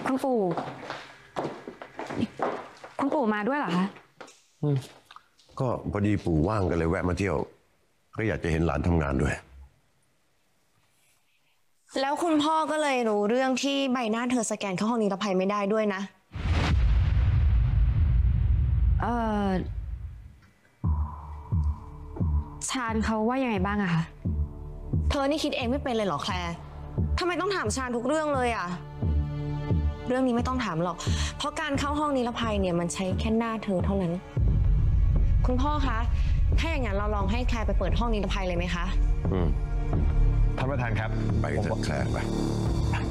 คุณปู่คุณปู่มาด้วยเหรอคะก็พอดีปู่ว่างกันเลยแวะมาเที่ยวก็อยากจะเห็นหลานทำงานด้วยแล้วคุณพ่อก็เลยรู้เรื่องที่ใบหน้าเธอสแกนเข้าห้องนิรภัยไม่ได้ด้วยนะเออชาญเขาว่ายังไงบ้างอะคะเธอนี่คิดเองไม่เป็นเลยเหรอแคลร์ทำไมต้องถามชาญทุกเรื่องเลยอะเรื่องนี้ไม่ต้องถามหรอกเพราะการเข้าห้องนิรภัยเนี่ยมันใช้แค่หน้าเธอเท่านั้นคุณพ่อคะถ้าอย่างนั้นเราลองให้แคลร์ไปเปิดห้องนิรภัยเลยไหมคะท่านประธานครับไปเถอะแคลร์ไป